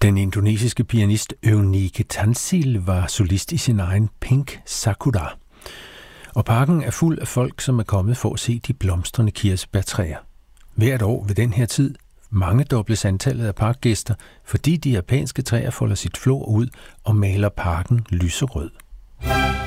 Den indonesiske pianist Eunike Tansil var solist i sin egen Pink Sakura. Og parken er fuld af folk, som er kommet for at se de blomstrende kirsebærtræer. Hvert år ved den her tid mangedobles antallet af parkgæster, fordi de japanske træer folder sit flor ud og maler parken lyserød.